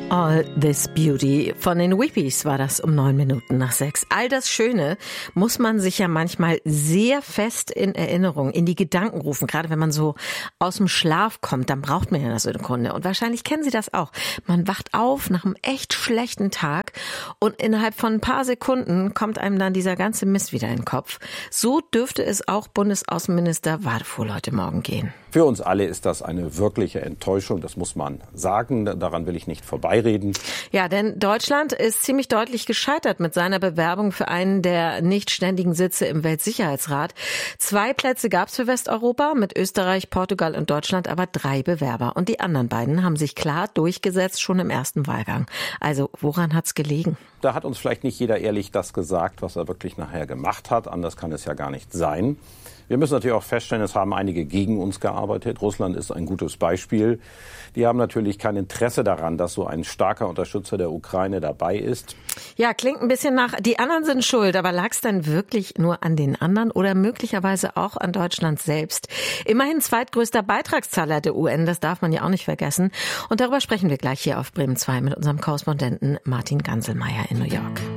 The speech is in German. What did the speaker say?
All This Beauty von den Weepies war das um 6:09. All das Schöne muss man sich ja manchmal sehr fest in Erinnerung, in die Gedanken rufen. Gerade wenn man so aus dem Schlaf kommt, dann braucht man ja das in Kunde. Und wahrscheinlich kennen Sie das auch. Man wacht auf nach einem echt schlechten Tag und innerhalb von ein paar Sekunden kommt einem dann dieser ganze Mist wieder in den Kopf. So dürfte es auch Bundesaußenminister Wadefuhl heute Morgen gehen. Für uns alle ist das eine wirkliche Enttäuschung, das muss man sagen. Daran will ich nicht vorbeireden. Ja, denn Deutschland ist ziemlich deutlich gescheitert mit seiner Bewerbung für einen der nicht ständigen Sitze im Weltsicherheitsrat. 2 Plätze gab es für Westeuropa, mit Österreich, Portugal und Deutschland aber 3 Bewerber. Und die anderen beiden haben sich klar durchgesetzt, schon im ersten Wahlgang. Also woran hat's gelegen? Da hat uns vielleicht nicht jeder ehrlich das gesagt, was er wirklich nachher gemacht hat. Anders kann es ja gar nicht sein. Wir müssen natürlich auch feststellen, es haben einige gegen uns gearbeitet. Russland ist ein gutes Beispiel. Die haben natürlich kein Interesse daran, dass so ein starker Unterstützer der Ukraine dabei ist. Ja, klingt ein bisschen nach, die anderen sind schuld. Aber lag es dann wirklich nur an den anderen oder möglicherweise auch an Deutschland selbst? Immerhin zweitgrößter Beitragszahler der UN, das darf man ja auch nicht vergessen. Und darüber sprechen wir gleich hier auf Bremen 2 mit unserem Korrespondenten Martin Ganselmeier in New York.